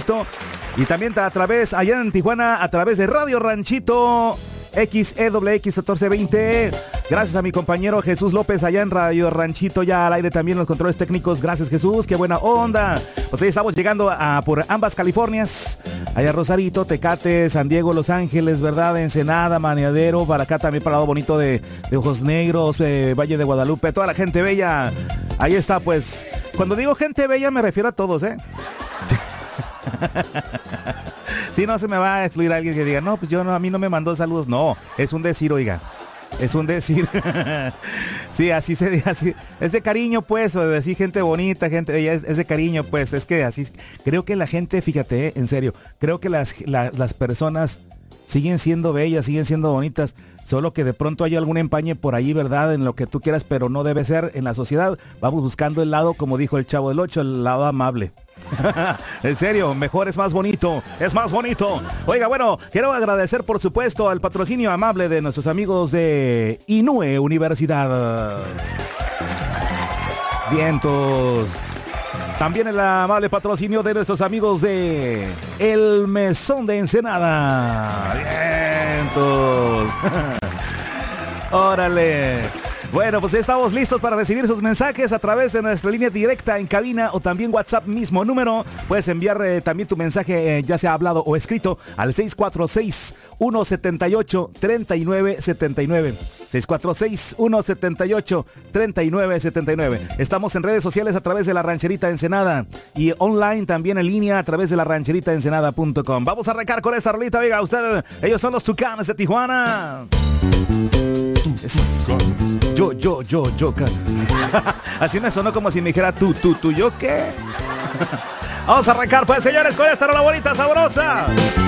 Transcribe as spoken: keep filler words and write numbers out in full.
gusto. Y también a través, allá en Tijuana, a través de Radio Ranchito X E W X catorce veinte. Gracias a mi compañero Jesús López allá en Radio Ranchito, ya al aire también los controles técnicos. Gracias, Jesús, qué buena onda. Pues ahí estamos llegando a por ambas Californias, allá Rosarito, Tecate, San Diego, Los Ángeles, ¿verdad? Ensenada, Maniadero, para acá también para el lado bonito de, de Ojos Negros, eh, Valle de Guadalupe, toda la gente bella. Ahí está, pues. Cuando digo gente bella me refiero a todos, ¿eh? Si no se me va a excluir alguien que diga, no, pues yo no, a mí no me mandó saludos. No, es un decir, oiga. Es un decir. Sí, así se dice, así. Es de cariño, pues, o de decir gente bonita, gente bella, es, es de cariño, pues. Es que así, creo que la gente, fíjate, eh, en serio, creo que las, la, las personas siguen siendo bellas, siguen siendo bonitas, solo que de pronto hay algún empañe por ahí, ¿verdad? En lo que tú quieras, pero no debe ser en la sociedad. Vamos buscando el lado, como dijo el Chavo del Ocho, el lado amable. En serio, mejor es más bonito, es más bonito. Oiga, bueno, quiero agradecer por supuesto al patrocinio amable de nuestros amigos de Inúe Universidad. Vientos. También el amable patrocinio de nuestros amigos de El Mesón de Ensenada. Vientos. Órale. Bueno, pues estamos listos para recibir sus mensajes a través de nuestra línea directa en cabina o también WhatsApp mismo número. Puedes enviar eh, también tu mensaje, eh, ya sea hablado o escrito, al seis cuatro seis, uno siete ocho, tres nueve siete nueve. seis cuatro seis, uno siete ocho, tres nueve siete nueve. Estamos en redes sociales a través de La Rancherita Ensenada y online también en línea a través de la rancherita ensenada punto com. Vamos a arrancar con esta rolita, oiga usted. Ellos son los Tucanes de Tijuana. Es... Yo, yo, yo, yo, can. Así me sonó como si me dijera tú, tú, tú, yo, ¿qué? Vamos a arrancar, pues, señores, con esta rola bonita, sabrosa.